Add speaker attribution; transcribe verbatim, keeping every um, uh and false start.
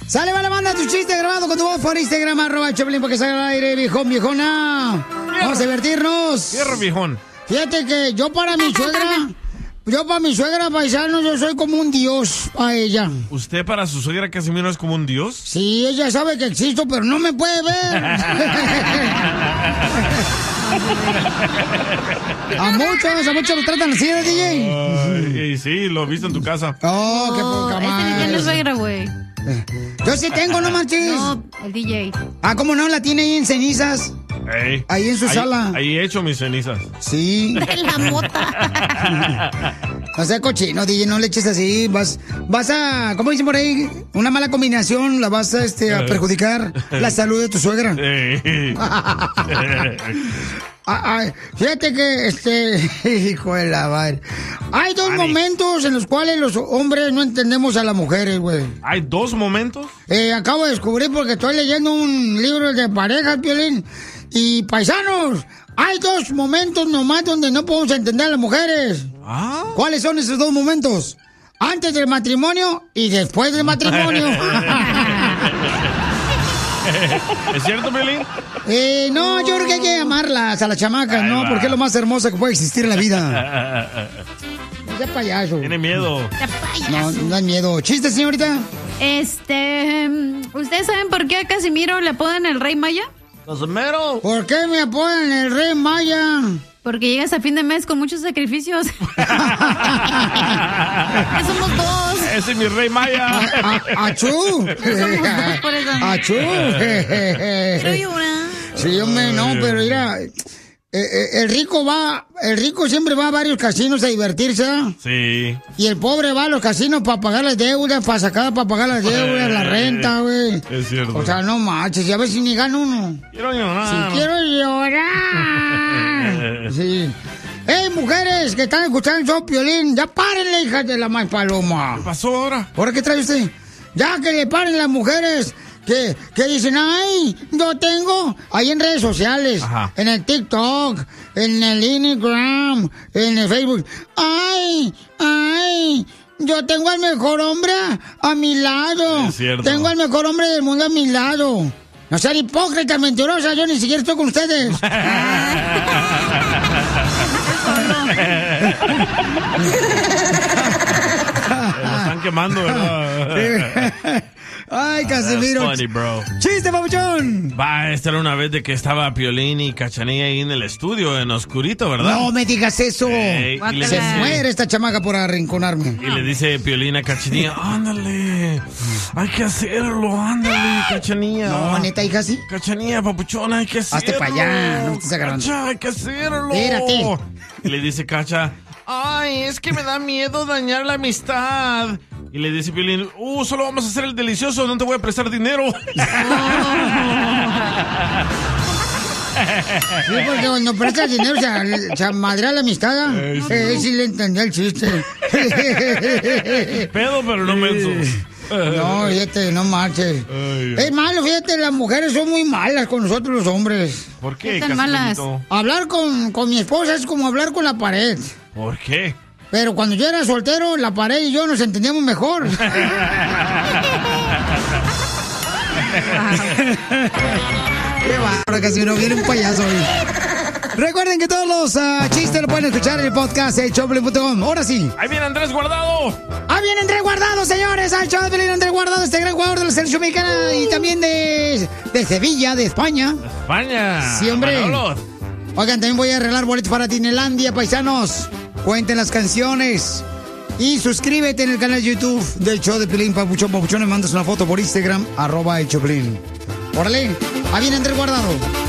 Speaker 1: Sale, vale, manda tu chiste grabado con tu voz por Instagram, arroba el Choplin, porque salga al aire, viejón, viejona. Vamos a divertirnos.
Speaker 2: Cierra, viejón.
Speaker 1: Fíjate que yo para mi suegra, yo para mi suegra, paisano, yo soy como un dios a ella.
Speaker 2: ¿Usted para su suegra Casimiro es como un dios?
Speaker 1: Sí, ella sabe que existo, pero no me puede ver. A muchos, a muchos los tratan así, ¿eh, D J?
Speaker 2: Ay, sí, lo he visto en tu casa.
Speaker 1: Oh, qué poca
Speaker 3: Este
Speaker 1: madre.
Speaker 3: ni tiene suegra, güey.
Speaker 1: Yo sí tengo, no manches.
Speaker 3: No, el D J.
Speaker 1: Ah, ¿cómo no? La tiene ahí en cenizas.
Speaker 2: Ey.
Speaker 1: Ahí en su
Speaker 2: ahí,
Speaker 1: sala.
Speaker 2: Ahí he hecho mis cenizas.
Speaker 1: Sí.
Speaker 3: De la mota.
Speaker 1: No sea cochino, D J, no le eches así. Vas, vas a, ¿cómo dicen por ahí? Una mala combinación la vas a, este, a perjudicar la salud de tu suegra.
Speaker 2: Ey.
Speaker 1: Ah, ah, fíjate que, este, hijo de la madre. Hay dos
Speaker 2: Ani.
Speaker 1: momentos en los cuales los hombres no entendemos a las mujeres, güey.
Speaker 2: ¿Hay dos momentos?
Speaker 1: Eh, acabo de descubrir porque estoy leyendo un libro de parejas, Piolín. Y paisanos, hay dos momentos nomás donde no podemos entender a las mujeres.
Speaker 2: ¿Ah?
Speaker 1: ¿Cuáles son esos dos momentos? Antes del matrimonio y después del matrimonio.
Speaker 2: ¿Es cierto, Piolín?
Speaker 1: Eh, no, yo creo que hay que amarlas a las chamacas,
Speaker 2: Ahí
Speaker 1: ¿no?
Speaker 2: va.
Speaker 1: Porque es lo más hermoso que puede existir en la vida. No sea payaso.
Speaker 2: Tiene miedo.
Speaker 1: No, no hay miedo. ¿Chiste, señorita?
Speaker 3: Este, ¿ustedes saben por qué a Casimiro le apodan el Rey Maya?
Speaker 2: Casimiro.
Speaker 1: ¿Por qué me apodan el Rey Maya?
Speaker 3: Porque llegas a fin de mes con muchos sacrificios. Somos dos.
Speaker 2: Ese es mi Rey Maya.
Speaker 1: A- a- ¡Achú!
Speaker 3: Somos dos por eso.
Speaker 1: ¡Achú!
Speaker 3: Quiero llorar.
Speaker 1: Sí, hombre, no, pero mira, eh, eh, el rico va, el rico siempre va a varios casinos a divertirse, ¿eh?
Speaker 2: Sí.
Speaker 1: Y el pobre va a los casinos para pagar las deudas, para sacar, para pagar las deudas, la renta, güey.
Speaker 2: Es cierto.
Speaker 1: O sea, no manches, y a ver si ni gana uno.
Speaker 2: Quiero llorar.
Speaker 1: Si quiero llorar. Sí. ¡Ey, mujeres que están escuchando el show, Piolín! ¡Ya párenle, hijas de la más paloma!
Speaker 2: ¿Qué pasó ahora?
Speaker 1: ¿Ahora qué trae usted? Ya que le paren las mujeres que, que dicen, ¡ay, yo tengo! Ahí en redes sociales,
Speaker 2: Ajá.
Speaker 1: en el TikTok, en el Instagram, en el Facebook. ¡Ay, ay! Yo tengo al mejor hombre a, a mi lado.
Speaker 2: Es cierto.
Speaker 1: Tengo al mejor hombre del mundo a mi lado. No sean hipócritas, mentirosas, yo ni siquiera estoy con ustedes.
Speaker 2: Lo están quemando, ¿verdad?
Speaker 1: Ay, Casimiro.
Speaker 2: That's funny, bro.
Speaker 1: ¡Chiste, papuchón!
Speaker 2: Va, esta era una vez de que estaba Piolín y Cachanilla ahí en el estudio, en oscurito, ¿verdad?
Speaker 1: No me digas eso.
Speaker 2: Ey, y le
Speaker 1: Se
Speaker 2: dice-
Speaker 1: muere esta chamaca por arrinconarme.
Speaker 2: Y le dice Piolín a Cachanilla, ándale, hay que hacerlo, ándale, Cachanilla.
Speaker 1: No, neta, hija, sí.
Speaker 2: Cachanilla, papuchona, hay que hacerlo.
Speaker 1: Hazte pa' allá, no me estés agarrando.
Speaker 2: Cacha, hay que hacerlo.
Speaker 1: Espérate.
Speaker 2: Y le dice Cacha, ay, es que me da miedo dañar la amistad. Y le dice Piolín, uh, solo vamos a hacer el delicioso, no te voy a prestar dinero.
Speaker 1: Sí, porque cuando prestas dinero se, se madrea la amistad.
Speaker 2: Eh, sí.
Speaker 1: Eh, sí le entendí el chiste.
Speaker 2: Pedo, pero no menso.
Speaker 1: No, fíjate, no marches.
Speaker 2: Ay.
Speaker 1: Es malo, fíjate, las mujeres son muy malas con nosotros los hombres.
Speaker 2: ¿Por qué,
Speaker 3: ¿Qué tan malas?
Speaker 2: Casimiro?
Speaker 1: Hablar con, con mi esposa es como hablar con la pared.
Speaker 2: ¿Por qué?
Speaker 1: Pero cuando yo era soltero, la pared y yo nos entendíamos mejor. Qué bárbaro, Casimiro, viene un payaso hoy. Recuerden que todos los uh, chistes lo pueden escuchar en el podcast de Choplin punto com. Ahora sí.
Speaker 2: ¡Ahí viene Andrés Guardado!
Speaker 1: ¡Ah, viene Andrés Guardado, señores! ¡Al show de Pelín, Andrés Guardado, este gran jugador de la selección mexicana y también de, de Sevilla, de España!
Speaker 2: España.
Speaker 1: Sí, hombre.
Speaker 2: Manolo.
Speaker 1: Oigan, también voy a arreglar boletos para Tinelandia, paisanos. Cuenten las canciones. Y suscríbete en el canal de YouTube del show de Pelín, Papuchón, Papuchón. Me mandas una foto por Instagram, arroba el Choplin. Órale, ahí viene Andrés Guardado.